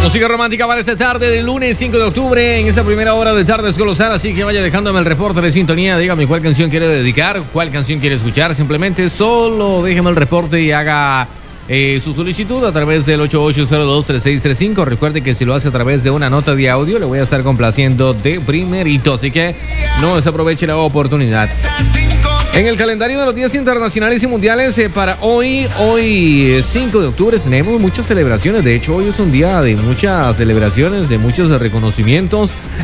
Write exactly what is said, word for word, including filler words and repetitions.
Música romántica para esta tarde del lunes cinco de octubre, en esta primera hora de Tardes Colosal, así que vaya dejándome el reporte de sintonía, dígame cuál canción quiere dedicar, cuál canción quiere escuchar, simplemente solo déjeme el reporte y haga eh, su solicitud a través del ocho ocho cero dos tres seis tres cinco. Recuerde que si lo hace a través de una nota de audio, le voy a estar complaciendo de primerito, así que no desaproveche la oportunidad. En el calendario de los días internacionales y mundiales eh, para hoy, hoy eh, cinco de octubre, tenemos muchas celebraciones. De hecho, hoy es un día de muchas celebraciones, de muchos reconocimientos.